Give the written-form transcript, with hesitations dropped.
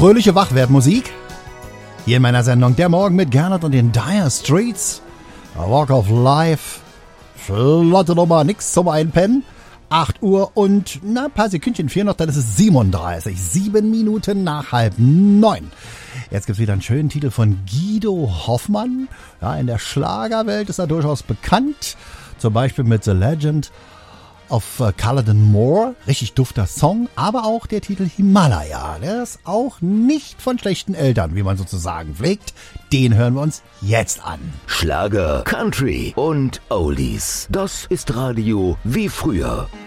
fröhliche Wachwertmusik. Hier in meiner Sendung Der Morgen mit Gernot und den Dire Streets. A Walk of Life. Flotte Nummer, nix zum Einpennen. 8 Uhr und ein paar Sekündchen fehlen noch, dann ist es 37. 7 Minuten nach 8:30. Jetzt gibt's wieder einen schönen Titel von Guido Hoffmann. Ja, in der Schlagerwelt ist er durchaus bekannt. Zum Beispiel mit The Legend of Culloden Moore. Richtig dufter Song. Aber auch der Titel Himalaya. Der ist auch nicht von schlechten Eltern, wie man sozusagen pflegt. Den hören wir uns jetzt an. Schlager, Country und Oldies. Das ist Radio wie früher.